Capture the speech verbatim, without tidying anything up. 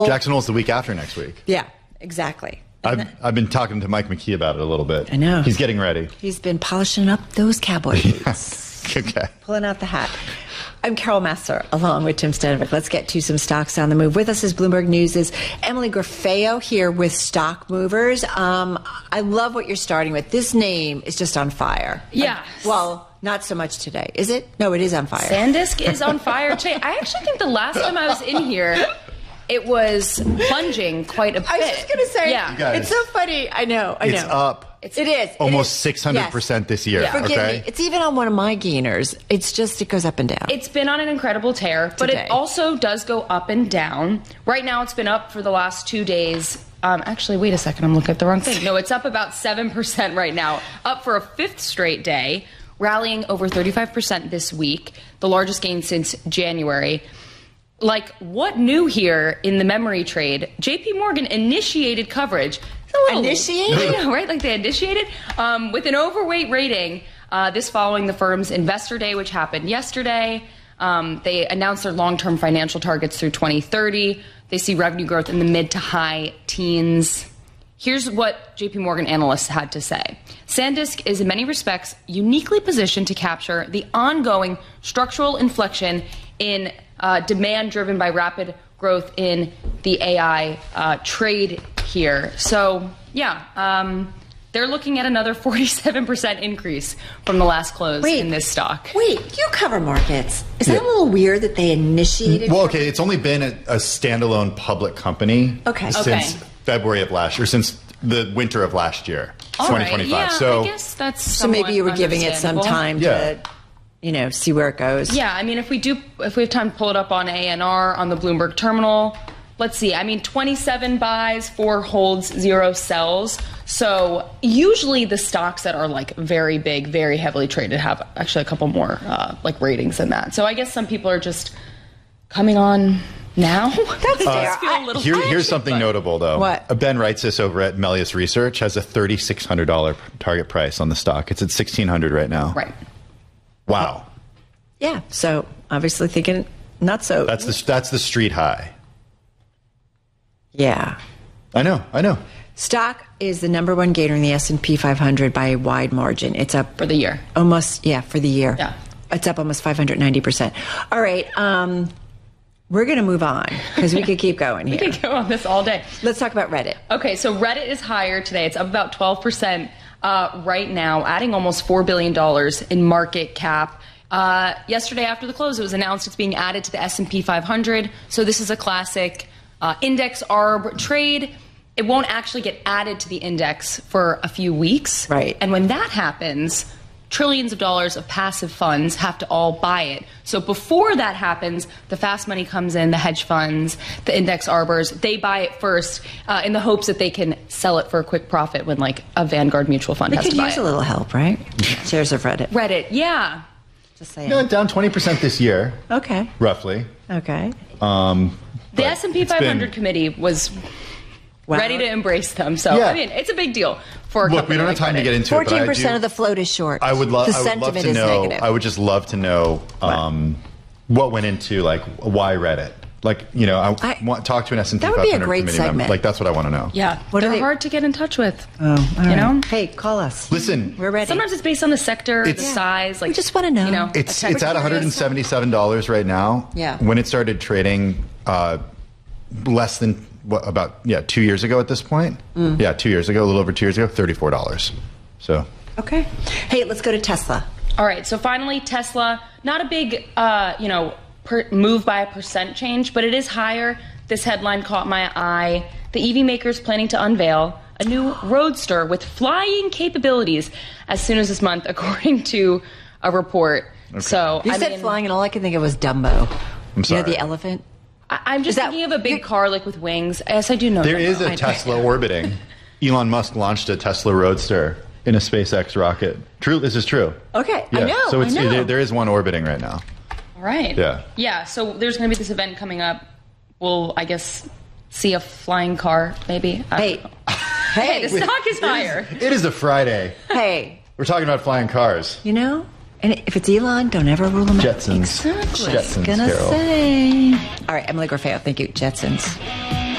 Jackson Hole's the week after next week. Yeah, exactly. I've, I've been talking to Mike McKee about it a little bit. I know. He's getting ready. He's been polishing up those cowboy boots. Okay. Pulling out the hat. I'm Carol Massar, along with Tim Stanovic. Let's get to some stocks on the move. With us is Bloomberg News' Emily Grafeo here with Stock Movers. Um, I love what you're starting with. This name is just on fire. Yeah. Uh, well, not so much today. Is it? No, it is on fire. SanDisk is on fire today. I actually think the last time I was in here, it was plunging quite a bit. I was just going to say, yeah. guys, it's so funny. I know, I know. It's up. It's, it is. Almost it is. six hundred percent yes. this year. Yeah. Forgive okay? me. It's even on one of my gainers. It's just, it goes up and down. It's been on an incredible tear, but Today. it also does go up and down. Right now, it's been up for the last two days. Um, actually, wait a second. I'm looking at the wrong thing. No, it's up about seven percent right now. Up for a fifth straight day, rallying over thirty-five percent this week, the largest gain since January. Like, what new here in the memory trade? J P Morgan initiated coverage. Initiated? I know, right? Like they initiated um, with an overweight rating. Uh, this following the firm's investor day, which happened yesterday. Um, they announced their long-term financial targets through twenty thirty. They see revenue growth in the mid to high teens. Here's what J P Morgan analysts had to say. SanDisk is in many respects uniquely positioned to capture the ongoing structural inflection in uh, demand driven by rapid growth in the A I uh, trade here. So, yeah, um, they're looking at another forty-seven percent increase from the last close Wait, in this stock. Wait, you cover markets. Is Yeah. that a little weird that they initiated? Well, okay, it's only been a, a standalone public company Okay. since Okay. February of last year, since the winter of last year, All twenty right, twenty-five. yeah, so, I guess that's So maybe you were giving it some time Yeah. to, you know, see where it goes. Yeah, I mean, if we do, if we have time to pull it up on A N R on the Bloomberg terminal, let's see. I mean, twenty-seven buys, four holds, zero sells. So usually the stocks that are like very big, very heavily traded have actually a couple more uh, like ratings than that. So I guess some people are just coming on now. That's fair. feel a little Here, I here's something notable, though. What? Uh, Ben Reitzis over at Melius Research has a three thousand six hundred dollars target price on the stock. It's at sixteen hundred dollars right now. Right. Wow. Yeah, so obviously thinking not so. That's the, that's the street high. Yeah. I know, I know. Stock is the number one gainer in the S and P five hundred by a wide margin. It's up For the year. almost, yeah, for the year. Yeah. It's up almost five hundred ninety percent. All right, um, we're going to move on because we could keep going here. We could go on this all day. Let's talk about Reddit. Okay, so Reddit is higher today. It's up about twelve percent uh, right now, adding almost four billion dollars in market cap. Uh, yesterday after the close, it was announced it's being added to the S and P five hundred. So this is a classic uh, index arb trade. It won't actually get added to the index for a few weeks. Right. And when that happens, trillions of dollars of passive funds have to all buy it. So before that happens, the fast money comes in, the hedge funds, the index arbors, they buy it first uh, in the hopes that they can sell it for a quick profit when like a Vanguard mutual fund We has could to buy use it. a little help, right? Shares of Reddit. Reddit, yeah. Just saying. Yeah, down twenty percent this year, Okay. roughly. Okay. Um, The but S and P it's five hundred been- committee was Wow. ready to embrace them. So, Yeah. I mean, it's a big deal for a Look, company we don't have like time to Reddit. get into it, but Fourteen I percent do- of the float is short. I would love. The I would love sentiment to is know. negative. I would just love to know um, what went into like why Reddit. Like you know, I, I- want talk to an S and P That would five be a hundred great committee member. segment. Like that's what I want to know. Yeah, What are they're they- hard to get in touch with. Oh, all you right. know? Hey, call us. Listen, We're ready. Sometimes it's based on the sector, the It's- Yeah. size. Like We just wanna know. You know, it's a tech- it's at one hundred seventy-seven dollars right now. Yeah. When it started trading, uh, less than what about yeah two years ago at this point. Mm. Yeah, two years ago, a little over two years ago, thirty-four dollars. So Okay. Hey, let's go to Tesla. All right, so finally, Tesla, not a big, uh, you know, per move by a percent change, but it is higher. This headline caught my eye. The E V maker is planning to unveil a new Roadster with flying capabilities as soon as this month, according to a report. So You I said mean, flying, and all I can think of was Dumbo. I'm sorry. You know, the elephant? I I'm just Is that- thinking of a big you- car like with wings. Yes, I do know. there that. is I a know. Tesla orbiting. Elon Musk launched a Tesla Roadster in a SpaceX rocket. True, this is true. Okay, Yeah. I know. So it's, I know. There, there is one orbiting right now. All right. Yeah. Yeah, so there's going to be this event coming up. We'll, I guess, see a flying car, maybe. I Hey, don't know. hey, Hey, the stock is higher. It is a Friday. hey, We're talking about flying cars. you know, and if it's Elon, don't ever rule him out. Jetsons. Exactly. Jetsons, Gonna Carol. say. All right, Emily Grafeo, thank you. Jetsons.